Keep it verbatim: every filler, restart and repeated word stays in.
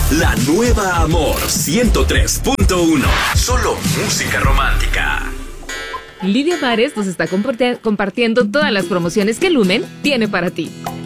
La nueva Amor ciento tres punto uno. Solo música romántica. Lidia Mares nos está compartiendo todas las promociones que Lumen tiene para ti.